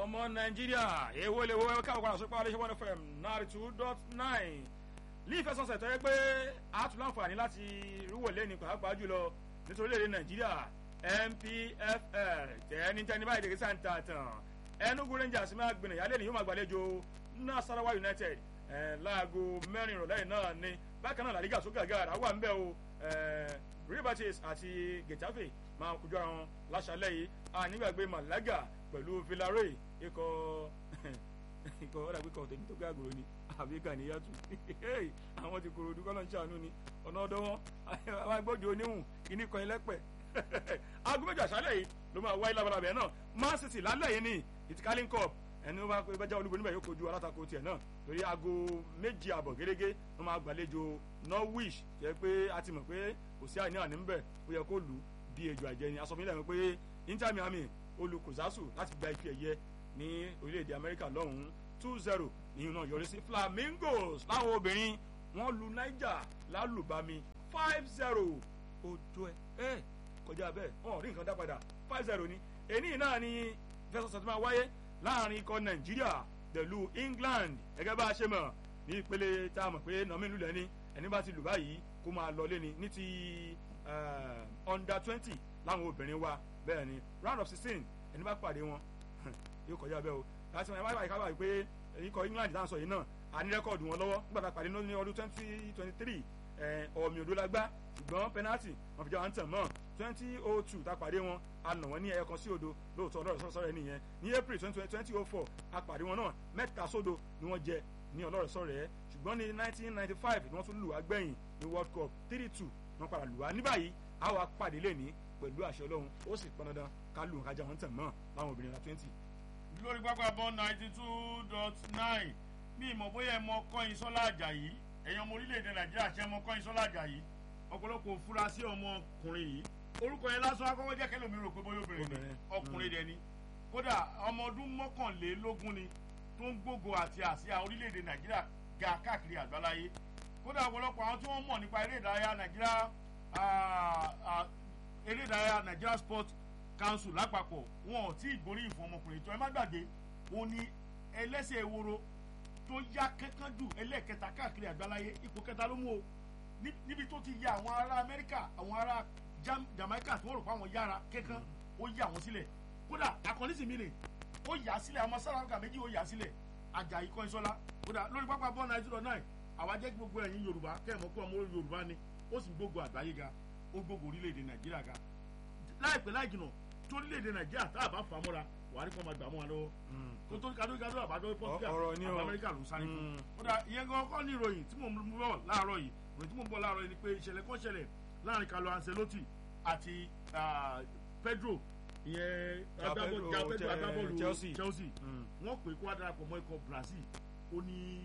ọmọ nàìjíríà èwo lè wo káwọn kan àṣepọ̀ alẹ́ ṣẹ́wọ́n fm 92.9 lífẹ́ sọ̀sẹ̀ tó yẹ pé a tún láǹfààní láti rúwò lẹ́ni pàápàá jùlọ nítorí lédè nàìjíríà NPFL tẹ́ni báyìí dèkè sáǹtà tàn Enugu Rangers máa gbìnà yálé ni yóò máa gbàlejò Nasarawa United láago 4 ìrọ̀lẹ́ náà ni bákan náà La Liga sókè àgàrà wà ń bẹ̀ o Rivers àti Getafe máa kojú ara wọn láṣálẹ́ yìí nígbàgbé Malaga pẹ̀lú Villarreal ikọ̀ ọ̀dàgbé kan tèmi tó gbé àgùrò ni àbí kàníyàtú àwọn ti kòròdú kọ́lọ́ ń ṣàánú ni ọ̀nà ọ̀dọ́ wọn àwọn agbọ́jọ oníhùn kíní kan ẹlẹ́pẹ̀ aago méjì àṣálẹ́ yìí ló máa wáyé labalábẹ́ náà Man City lálẹ́ yìí ní Carling Cup ẹni wọ́n bá jẹ́ olúbo níbẹ̀ yóò kojú alátakò tiẹ̀ náà torí aago 2:00 gẹ́gẹ́ wọ́n máa gbàlejò Norwich jẹ́ pé a ti mọ̀ pé kò sí àní níbẹ̀ ó yẹ kó lù ú bí ejò àjẹni asọ́fúnilẹ̀ mi pé Inter Miami olùkòsásù láti gba ife ẹ̀yẹ ní orílẹ̀-èdè Amẹ́ríkà lọ́hùn-ún 2-0 ìyún náà yọrí sí Flamingos láwọn obìnrin wọ́n lu Niger lálùbami 5-0 ojú ẹ kọjá bẹ́ẹ̀ wọ́n rí nǹkan dá padà 5-0 ni èyí náà ni fẹsọ̀sọ̀ tó máa wáyé láàrin ikọ̀ Nàìjíríà pẹ̀lú England gẹ́gẹ́ bá a ṣe mọ̀ ní ìpele tá a mọ̀ pé nọ́mí lulẹ̀ ni ẹni bá ti lù báyìí kó máa lọ lé ni ní ti under 20 láwọn obìnrin wa bẹ́ẹ̀ ni round of 16 ẹni bá pàdé wọn yóò kọjá bẹ́ẹ̀ o láti wọn wáyé káwáyé pé ikọ̀ England dáhùn sọ yìí náà a ní rẹ́kọ̀dù wọn lọ́wọ́ nígbà tá a pàdé ní ọdún 2023 ọ̀mì òdo la gbá ṣùgbọ́n penalty wọn fi jẹ́ wọn tàn mọ́ 2002 tá a pàdé wọn a nà wọ́n ní 1-0 lóòótọ́ ọlọ́rọ̀ sọ̀rọ̀ ẹni yẹn ní April 2004 a pàdé wọn náà 3-0 ni wọ́n jẹ ní ọlọ́rọ̀ sọ̀rọ̀ ẹ̀ ṣùgbọ́n ní 1995 ni wọ́n tún lù wá gbẹ̀yìn ní World Cup 3-2 wọ́n padà lù wá ní báyìí a wà pàdé lẹ́ni pẹ̀lú àṣẹ Ọlọ́run ó sì pọn dandan ká lù kájà wọn tàn mọ́ láwọn obìnrin la 20. lórí pápá bọ́ 92.9 bí ìmọ̀ bóyá ẹ mọ Kọ́yìn Sọ́lá Àjàyí ẹ̀yàn ọmọ orílẹ̀-èdè Nàìjíríà ṣe mọ Kọ́yìn Sọ́lá Àjàyí ọ̀pọ̀lọpọ̀ òfurasí ọmọkùnrin yìí orúkọ yẹn lásán akọ́kọ́ jẹ́ kẹ́lẹ́ omi rò pé bóyá obìnrin ni ọkùnrin dẹ̀ ni kódà ọmọ ọdún 21 ni tó ń gbógo àti àsíá orílẹ̀-èdè Nàìjíríà ga káàkiri àgbáláyé kódà ọ̀pọ̀lọpọ̀ àwọn tí wọ́n mọ̀ nípa eré ìdárayá Nigeria Sport Council lápapọ̀ wọn ò tí ì gbóríyìn fún ọmọkùnrin tó ẹ má gbàgbé òun ni ẹlẹ́sẹ̀ eworo tó yá kankan jù ẹlẹ́ẹ̀kẹta káàkiri àgbáláyé ipò kẹta ló mú o níbi tó ti ya àwọn ará Amẹ́ríkà àwọn ará Jamaica tí wọ́n rò pé àwọn yára kankan ó yà wọ́n sílẹ̀ kódà akọni sì mí lè ó yà sílẹ̀ àwọn South Africa méjì ó yà sílẹ̀ Àjàyí Kọ́yìn Sọ́lá kódà lórí pápá bọ́ọ̀lù 92.9 àwa jẹ́ gbogbo ẹ̀yin Yorùbá kẹ́ẹ̀mọ́ pé ọmọ Yorùbá ni ó sì gbogbo àgbáyé ga ó gbogbo orílẹ̀-èdè Nàìjíríà ga láìpẹ́ láì jìnà tí orílẹ̀-èdè Nàìjíríà tá a bá fà á mọ́ra wà á rí kọ́ máa gbà mọ́ wa lọ́wọ́ kó tó kádó àbádọ́ Portugal àbá Amẹ́ríkà ló sáré fún kódà ìyẹn gan kọ́ ní ìròyìn tí mò ń bọ̀ láàárọ̀ yìí ni pé ìṣẹ̀lẹ̀ kan ṣẹlẹ̀ láàrin Carlo Ancelotti àti Pedro ìyẹn agbábọ́ọ̀lù Chelsea wọ́n pè kó wá darapọ̀ mọ́ ikọ̀ Brazil ó ní